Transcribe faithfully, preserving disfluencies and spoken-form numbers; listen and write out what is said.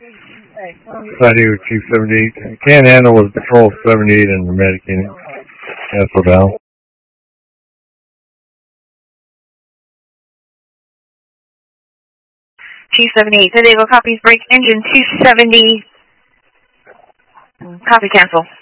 Side here with Chief seventy-eight. Can't handle with Patrol seventy-eight and the medic in it. Cancel down. Chief seventy-eight, San Diego copies, break engine two seventy. Copy, cancel.